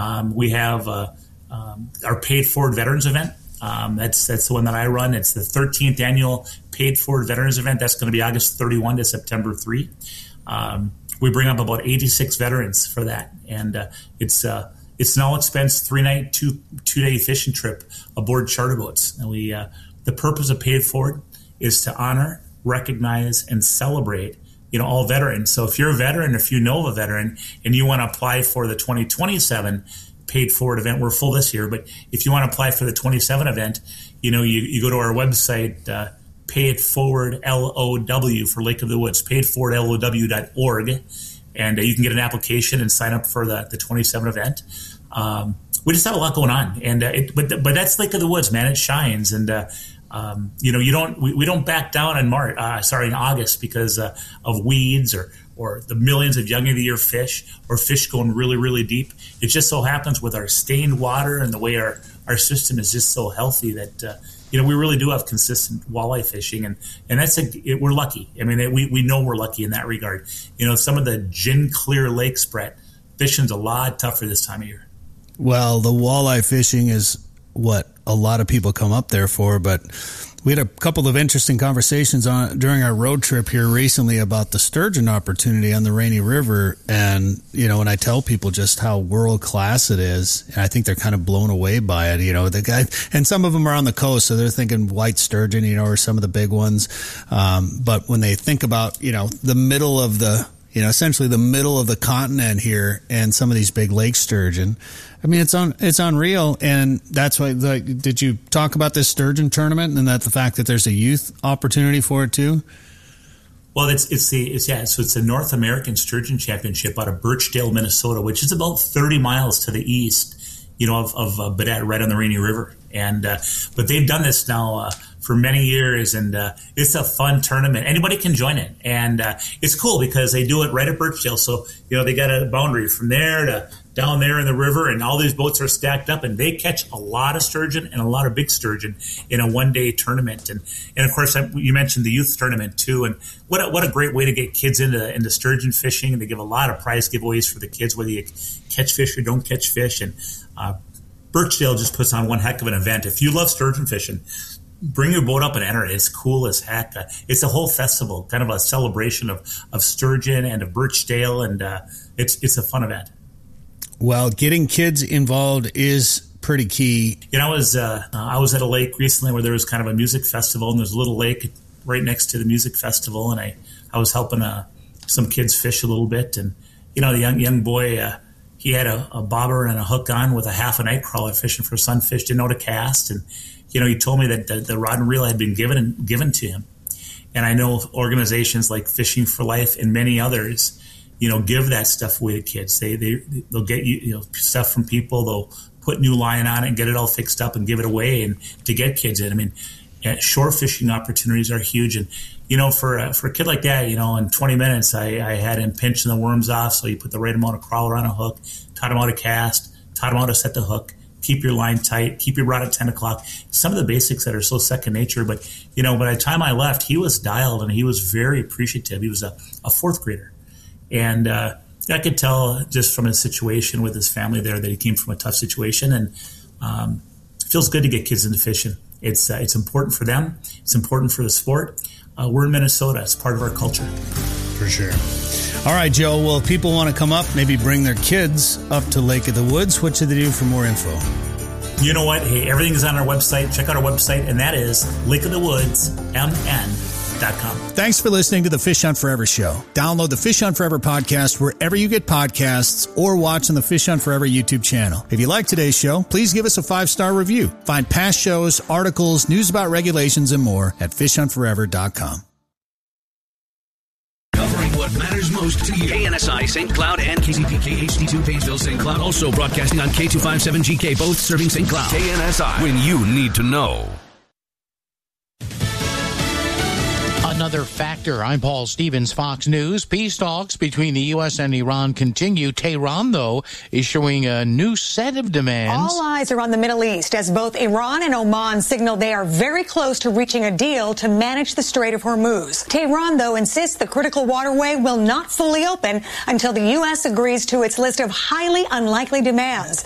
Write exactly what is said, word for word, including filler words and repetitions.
Um, we have uh, um, our Paid Forward Veterans event. Um, that's that's the one that I run. It's the thirteenth annual Paid Forward Veterans event. That's going to be August thirty-first to September third. Um, we bring up about eighty-six veterans for that, and uh, it's uh, it's an all expense three night, two two day fishing trip aboard charter boats. And we uh, the purpose of Paid Forward is to honor, recognize, and celebrate, you know, all veterans. So if you're a veteran, if you know of a veteran, and you want to apply for the twenty twenty-seven Paid Forward event, we're full this year, but if you want to apply for the twenty-seven event, you know, you, you go to our website, uh, Pay It Forward L O W for Lake of the Woods, paid forward L O W dot org, and uh, you can get an application and sign up for the, the twenty-seven event. Um, we just have a lot going on, and uh, it, but but that's Lake of the Woods, man. It shines, and uh, um, you know, you don't we, we don't back down in March, uh, sorry, in August because uh, of weeds or or the millions of young of the year fish or fish going really really deep. It just so happens with our stained water and the way our our system is just so healthy that. Uh, You know, we really do have consistent walleye fishing, and, and that's a, it, we're lucky. I mean, it, we, we know we're lucky in that regard. You know, some of the gin clear lakes, Brett, fishing's a lot tougher this time of year. Well, the walleye fishing is what a lot of people come up there for, but we had a couple of interesting conversations on during our road trip here recently about the sturgeon opportunity on the Rainy River. And, you know, when I tell people just how world class it is, and I think they're kind of blown away by it, you know, the guy, and some of them are on the coast, so they're thinking white sturgeon, you know, or some of the big ones. Um, but when they think about, you know, the middle of the, you know, essentially the middle of the continent here and some of these big lake sturgeon, I mean, it's on, it's unreal. And that's why, like, did you talk about this sturgeon tournament and that the fact that there's a youth opportunity for it too? Well, it's, it's the, it's, yeah, so it's the North American Sturgeon Championship out of Birchdale, Minnesota, which is about thirty miles to the east, you know, of, of uh, Baudette, right on the Rainy River. And, uh, but they've done this now, uh, for many years, and uh, it's a fun tournament. Anybody can join it, and uh, it's cool because they do it right at Birchdale. So, you know, they got a boundary from there to down there in the river, and all these boats are stacked up, and they catch a lot of sturgeon and a lot of big sturgeon in a one-day tournament. And, and of course, you mentioned the youth tournament too, and what a, what a great way to get kids into into sturgeon fishing. And they give a lot of prize giveaways for the kids, whether you catch fish or don't catch fish. And uh, Birchdale just puts on one heck of an event. If you love sturgeon fishing, bring your boat up and enter it. It's cool as heck. Uh, it's a whole festival, kind of a celebration of, of sturgeon and of Birchdale, and uh, it's it's a fun event. Well, getting kids involved is pretty key. You know, I was uh, I was at a lake recently where there was kind of a music festival, and there's a little lake right next to the music festival, and I, I was helping uh, some kids fish a little bit, and you know, the young young boy, uh, he had a, a bobber and a hook on with a half a night crawler fishing for sunfish, didn't know to cast, and you know, he told me that the, the rod and reel had been given given to him. And I know organizations like Fishing for Life and many others, you know, give that stuff away to kids. They, they, they'll get you, you know, stuff from people. They'll put new line on it and get it all fixed up and give it away and to get kids in. I mean, shore fishing opportunities are huge. And, you know, for a, for a kid like that, you know, in twenty minutes, I, I had him pinching the worms off. So you put the right amount of crawler on a hook, taught him how to cast, taught him how to set the hook. Keep your line tight, keep your rod at ten o'clock. Some of the basics that are so second nature. But, you know, by the time I left, he was dialed and he was very appreciative. He was a, a fourth grader. And uh, I could tell just from his situation with his family there that he came from a tough situation. And um, it feels good to get kids into fishing. It's, uh, it's important for them. It's important for the sport. Uh, we're in Minnesota. It's part of our culture. For sure. All right, Joe. Well, if people want to come up, maybe bring their kids up to Lake of the Woods, what should they do for more info? You know what? Hey, everything is on our website. Check out our website, and that is lake of the woods m n dot com. Thanks for listening to the Fish Hunt Forever show. Download the Fish Hunt Forever podcast wherever you get podcasts or watch on the Fish Hunt Forever YouTube channel. If you like today's show, please give us a five-star review. Find past shows, articles, news about regulations, and more at fish hunt forever dot com. Covering what matters most to you. K N S I Saint Cloud and K Z P K H D two Painesville Saint Cloud. Also broadcasting on K two fifty-seven G K, both serving Saint Cloud. K N S I, when you need to know. Another factor. I'm Paul Stevens, Fox News. Peace talks between the U S and Iran continue. Tehran, though, issuing a new set of demands. All eyes are on the Middle East as both Iran and Oman signal they are very close to reaching a deal to manage the Strait of Hormuz. Tehran, though, insists the critical waterway will not fully open until the U S agrees to its list of highly unlikely demands.